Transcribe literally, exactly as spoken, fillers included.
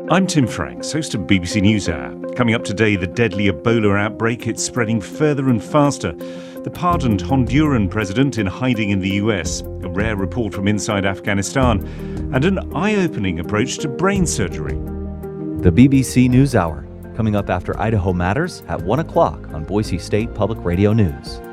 I'm Tim Franks, host of B B C NewsHour. Coming up today, the deadly Ebola outbreak. It's spreading further and faster. The pardoned Honduran president in hiding in the U S, a rare report from inside Afghanistan, and an eye-opening approach to brain surgery. The B B C NewsHour, coming up after Idaho Matters at one o'clock on Boise State Public Radio News.